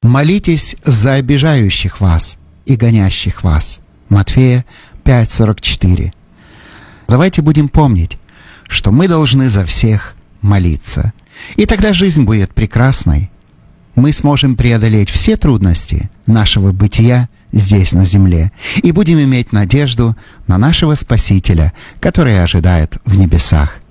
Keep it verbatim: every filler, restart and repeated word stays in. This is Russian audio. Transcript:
Молитесь за обижающих вас и гонящих вас. Матфея пять сорок четыре. Давайте будем помнить, что мы должны за всех молиться. И тогда жизнь будет прекрасной. Мы сможем преодолеть все трудности нашего бытия здесь, на земле, и будем иметь надежду на нашего Спасителя, который ожидает в небесах.